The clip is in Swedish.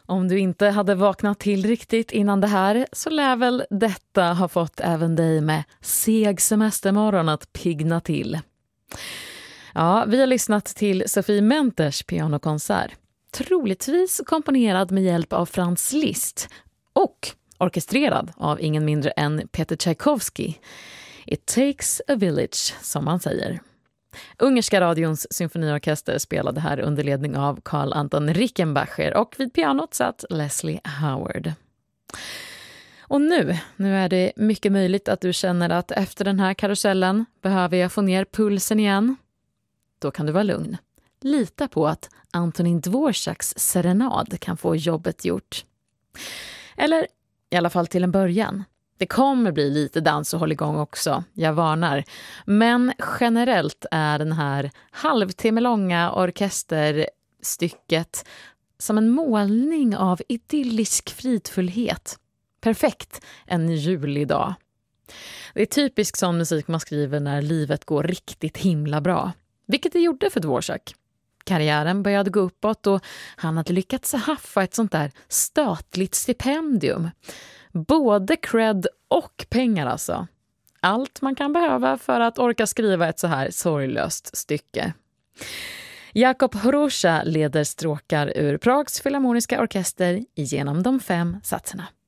Om du inte hade vaknat till riktigt innan det här så lär väl detta ha fått även dig med seg semestermorgon att pigna till. Ja, vi har lyssnat till Sophie Menters pianokonsert. Troligtvis komponerad med hjälp av Franz Liszt och orkestrerad av ingen mindre än Peter Tchaikovsky. It takes a village, som man säger. Ungerska radions symfoniorkester spelade här under ledning av Carl Anton Rickenbacher och vid pianot satt Leslie Howard. Och nu är det mycket möjligt att du känner att efter den här karusellen behöver jag få ner pulsen igen. Då kan du vara lugn. Lita på att Antonin Dvoraks serenad kan få jobbet gjort. Eller i alla fall till en början. Det kommer bli lite dans och håll igång också, jag varnar. Men generellt är den här halvtimme långa orkesterstycket som en målning av idyllisk fridfullhet. Perfekt en julidag. Det är typisk sån musik man skriver när livet går riktigt himla bra. Vilket det gjorde för Dvorak. Karriären började gå uppåt och han hade lyckats haffa ett sånt där statligt stipendium. Både cred och pengar alltså. Allt man kan behöva för att orka skriva ett så här sorglöst stycke. Jakub Hrusa leder stråkar ur Prags filharmoniska orkester genom de 5 satserna.